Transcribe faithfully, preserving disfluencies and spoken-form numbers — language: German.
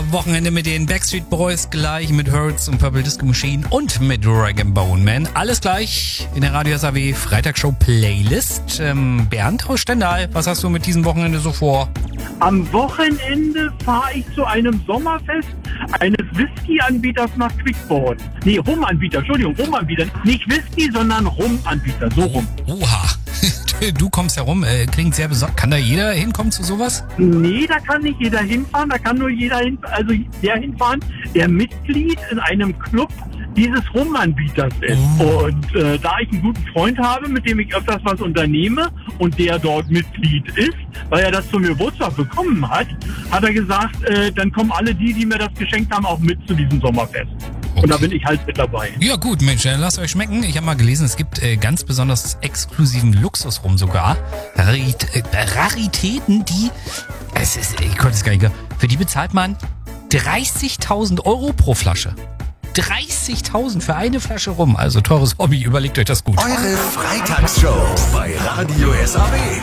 Wochenende mit den Backstreet Boys, gleich mit Hurts und Purple Disco Machine und mit Rag and Bone Man. Alles gleich in der Radio S A W Freitagshow Playlist. Ähm, Bernd aus Stendal, was hast du mit diesem Wochenende so vor? Am Wochenende fahre ich zu einem Sommerfest eines Whisky-Anbieters nach Quickborn. Nee, Rum-Anbieter, Entschuldigung, Rum-Anbieter. Nicht Whisky, sondern Rum-Anbieter, so rum. Oha, du kommst herum, äh, klingt sehr besorgt. Kann da jeder hinkommen zu sowas? Nee, da kann nicht jeder hinfahren, da kann nur jeder hin, also der hinfahren, der Mitglied in einem Club dieses Rum-Anbieters ist. Oh. Und äh, da ich einen guten Freund habe, mit dem ich öfters was unternehme und der dort Mitglied ist, weil er das zum Geburtstag bekommen hat, hat er gesagt, äh, dann kommen alle die, die mir das geschenkt haben, auch mit zu diesem Sommerfest. Okay. Und da bin ich halt mit dabei. Ja gut, Mensch, dann lasst euch schmecken. Ich habe mal gelesen, es gibt äh, ganz besonders exklusiven Luxusrum sogar. Rarit äh, Raritäten, die... Es ist, ich konnte es gar nicht... Für die bezahlt man dreißigtausend Euro pro Flasche. dreißigtausend für eine Flasche Rum. Also teures Hobby, überlegt euch das gut. Eure Freitagsshow bei Radio S A W.